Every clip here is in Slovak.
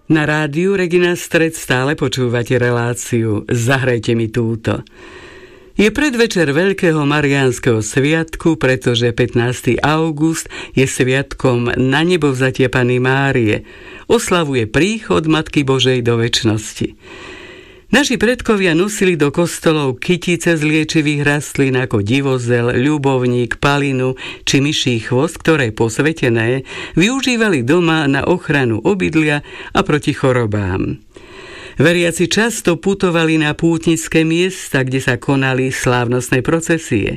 Na rádiu Regina Stred stále počúvate reláciu Zahrajte mi túto. Je predvečer Veľkého Mariánskeho sviatku, pretože 15. august je sviatkom na nebovzatie Panny Márie. Oslavuje príchod Matky Božej do večnosti. Naši predkovia nosili do kostolov kytice z liečivých rastlín ako divozel, ľubovník, palinu či myší chvost, ktoré posvetené využívali doma na ochranu obydlia a proti chorobám. Veriaci často putovali na pútnické miesta, kde sa konali slávnostné procesie.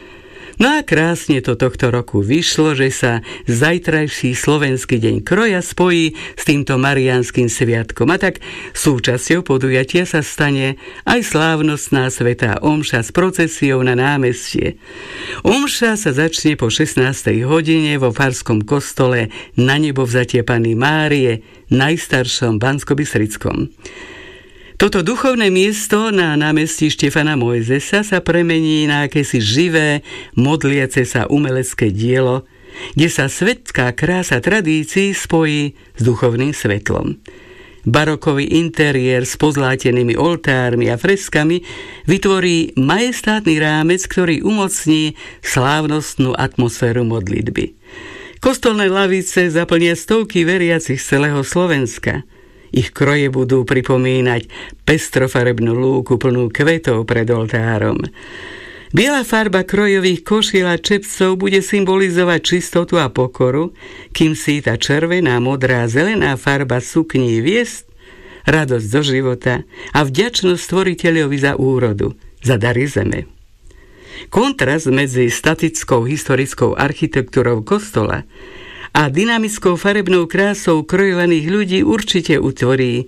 No a krásne to tohto roku vyšlo, že sa zajtrajší slovenský deň kroja spojí s týmto mariánskym sviatkom. A tak súčasťou podujatia sa stane aj slávnostná svätá omša s procesiou na námestie. Omša sa začne po 16. hodine vo farskom kostole Na nebovzatie Panny Márie, najstaršom Banskobystrickom. Toto duchovné miesto na námestí Štefana Mojzesa sa premení na akési živé, modliace sa umelecké dielo, kde sa svetská krása tradícií spojí s duchovným svetlom. Barokový interiér s pozlátenými oltármi a freskami vytvorí majestátny rámec, ktorý umocní slávnostnú atmosféru modlitby. Kostolné lavice zaplnia stovky veriacich z celého Slovenska. Ich kroje budú pripomínať pestrofarebnú lúku plnú kvetov pred oltárom. Biela farba krojových košiel a čepcov bude symbolizovať čistotu a pokoru, kým si tá červená, modrá, zelená farba sukní viesť, radosť do života a vďačnosť Stvoriteľovi za úrodu, za dary zeme. Kontrast medzi statickou historickou architektúrou kostola a dynamickou farebnou krásou krojovaných ľudí určite utvorí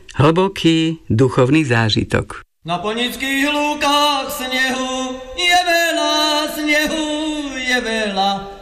hlboký duchovný zážitok. Na ponických lúkach snehu je veľa, snehu je veľa.